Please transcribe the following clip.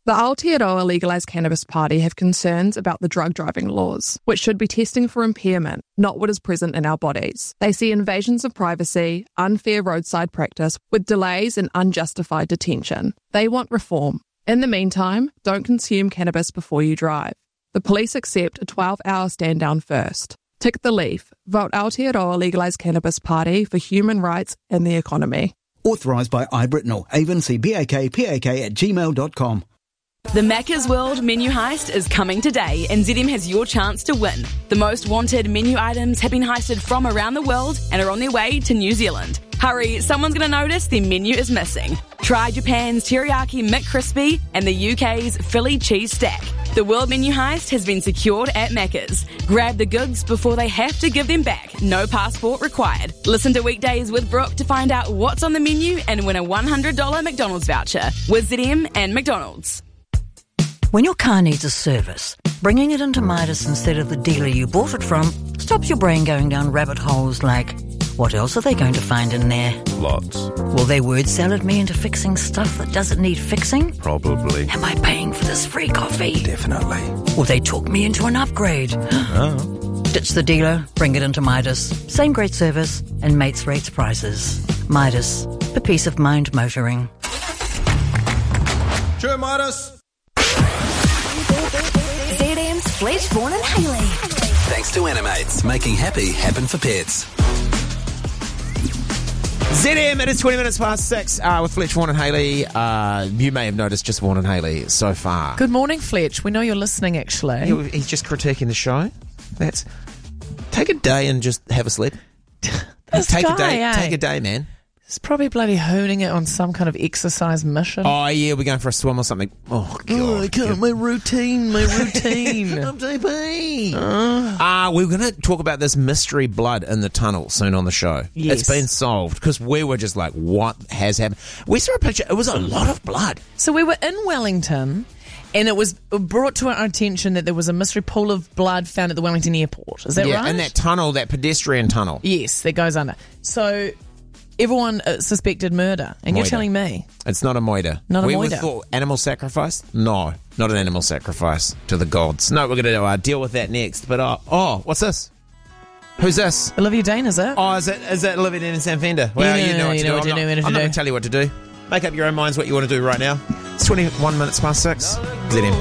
The Aotearoa Legalised Cannabis Party have concerns about the drug driving laws, which should be testing for impairment, not what is present in our bodies. They see invasions of privacy, unfair roadside practice, with delays and unjustified detention. They want reform. In the meantime, don't consume cannabis before you drive. The police accept a 12-hour stand down first. Tick the leaf. Vote Aotearoa Legalised Cannabis Party for human rights and the economy. Authorised by iBritnell. Avon, cbak@gmail.com. The Macca's World Menu Heist is coming today, and ZM has your chance to win. The most wanted menu items have been heisted from around the world and are on their way to New Zealand. Hurry, someone's going to notice their menu is missing. Try Japan's Teriyaki McCrispy and the UK's Philly Cheese Stack. The World Menu Heist has been secured at Macca's. Grab the goods before they have to give them back. No passport required. Listen to Weekdays with Brooke to find out what's on the menu and win a $100 McDonald's voucher with ZM and McDonald's. When your car needs a service, bringing it into Midas instead of the dealer you bought it from stops your brain going down rabbit holes like, what else are they going to find in there? Lots. Will they word salad me into fixing stuff that doesn't need fixing? Probably. Am I paying for this free coffee? Definitely. Will they talk me into an upgrade? Oh. Ditch the dealer, bring it into Midas. Same great service and mates rates prices. Midas, for peace of mind motoring. Sure, Midas. ZM's Fletch, Vaughan and Hayley. Thanks to Animates, making happy happen for pets. ZM, it is 20 minutes past 6 with Fletch, Vaughan and Hayley. You may have noticed just Vaughan and Hayley so far. Good morning, Fletch. We know you're listening, actually. He's just critiquing the show. Take a day and just have a sleep. Take a day, man. He's probably bloody hooning it on some kind of exercise mission. Oh, yeah, we're going for a swim or something. Oh, God. Oh, I can't. My routine. I'm TP. We're going to talk about this mystery blood in the tunnel soon on the show. Yes. It's been solved because we were just like, what has happened? We saw a picture. It was a lot of blood. So we were in Wellington, and it was brought to our attention that there was a mystery pool of blood found at the Wellington airport. Is that right? Yeah, in that tunnel, that pedestrian tunnel. Yes, that goes under. So everyone suspected murder, and you're telling me it's not a moida. Not a we moida. thought animal sacrifice? No, not an animal sacrifice to the gods. No, we're going to deal with that next. But what's this? Who's this? Olivia Dean, is it? Oh, is that Olivia Dean and Sam Fender? Well, you know what to do. I'm not going to tell you what to do. Make up your own minds what you want to do right now. It's 21 minutes past 6. ZM.